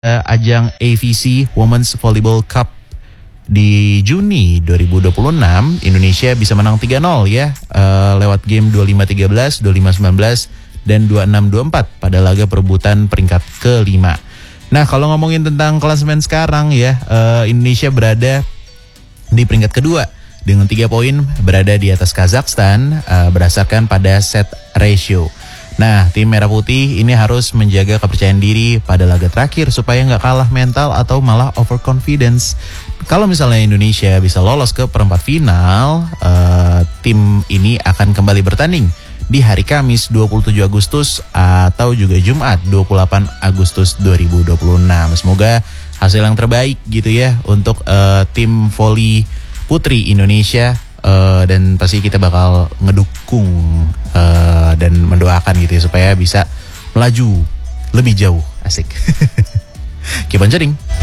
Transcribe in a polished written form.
ajang AVC Women's Volleyball Cup di Juni 2026. Indonesia bisa menang 3-0 ya, lewat game 25-13, 25-19 dan 26-24 pada laga perebutan peringkat kelima. Nah, kalau ngomongin tentang klasemen sekarang ya, Indonesia berada di peringkat kedua dengan 3 poin, berada di atas Kazakhstan berdasarkan pada set ratio. Nah, tim Merah Putih ini harus menjaga kepercayaan diri pada laga terakhir supaya nggak kalah mental atau malah overconfidence. Kalau misalnya Indonesia bisa lolos ke perempat final, tim ini akan kembali bertanding di hari Kamis 27 Agustus atau juga Jumat 28 Agustus 2026. Semoga hasil yang terbaik gitu ya untuk tim voli putri Indonesia, dan pasti kita bakal ngedukung dan mendoakan gitu ya supaya bisa melaju lebih jauh. Asik. Keep on chatting.